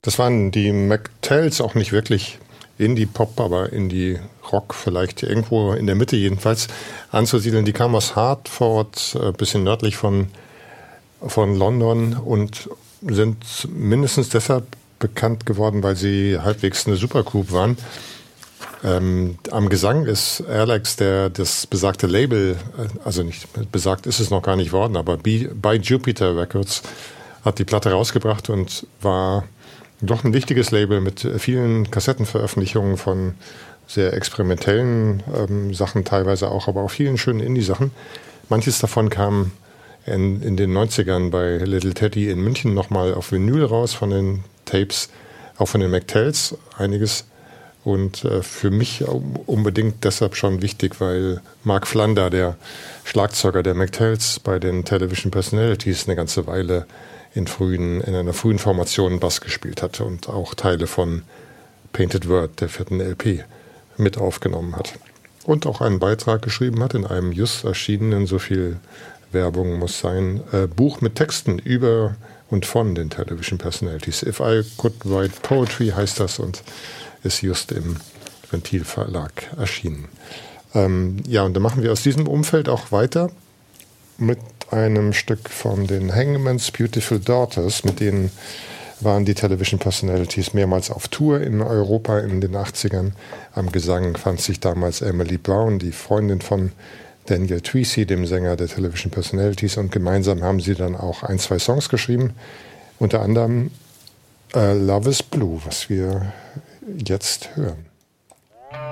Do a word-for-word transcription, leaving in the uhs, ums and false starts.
Das waren die McTells, auch nicht wirklich Indie-Pop, aber Indie-Rock vielleicht irgendwo in der Mitte jedenfalls anzusiedeln. Die kamen aus Hartford, ein bisschen nördlich von, von London und sind mindestens deshalb bekannt geworden, weil sie halbwegs eine Supergroup waren. Ähm, am Gesang ist Alex, der das besagte Label, also nicht besagt ist es noch gar nicht worden, aber bei Jupiter Records hat die Platte rausgebracht und war doch ein wichtiges Label mit vielen Kassettenveröffentlichungen von sehr experimentellen ähm, Sachen teilweise auch, aber auch vielen schönen Indie-Sachen. Manches davon kam in, in den neunzigern bei Little Teddy in München nochmal auf Vinyl raus von den Tapes, auch von den McTells einiges. Und äh, für mich unbedingt deshalb schon wichtig, weil Mark Flander, der Schlagzeuger der McTells bei den Television Personalities, eine ganze Weile in, frühen, in einer frühen Formation Bass gespielt hatte und auch Teile von Painted Word, der vierten L P, mit aufgenommen hat. Und auch einen Beitrag geschrieben hat in einem just erschienenen, so viel Werbung muss sein, äh, Buch mit Texten über und von den Television Personalities. If I Could Write Poetry heißt das und ist just im Ventil Verlag erschienen. Ähm, ja, und dann machen wir aus diesem Umfeld auch weiter mit einem Stück von den Hangman's Beautiful Daughters. Mit denen waren die Television Personalities mehrmals auf Tour in Europa in den achtzigern. Am Gesang fand sich damals Emily Brown, die Freundin von Daniel Tweesey, dem Sänger der Television Personalities. Und gemeinsam haben sie dann auch ein, zwei Songs geschrieben. Unter anderem äh, Love is Blue, was wir jetzt hören.